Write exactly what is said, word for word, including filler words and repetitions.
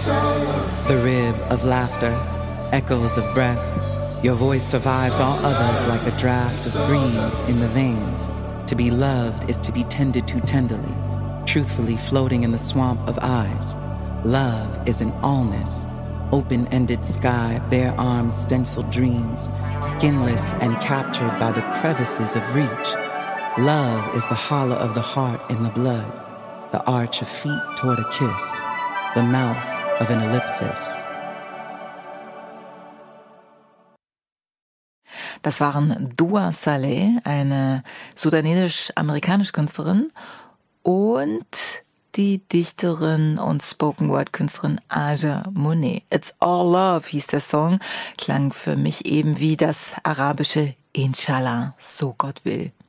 The rib of laughter, echoes of breath. Your voice survives all others like a draft of breeze in the veins. To be loved is to be tended to tenderly, truthfully floating in the swamp of eyes. Love is an allness, open-ended sky, bare arms, stenciled dreams, skinless and captured by the crevices of reach. Love is the hollow of the heart in the blood, the arch of feet toward a kiss, the mouth of an ellipsis. Das waren Dua Saleh, eine sudanesisch-amerikanische Künstlerin, und die Dichterin und Spoken-Word-Künstlerin Aja Monet. It's All Love hieß der Song, klang für mich eben wie das arabische Inshallah, so Gott will.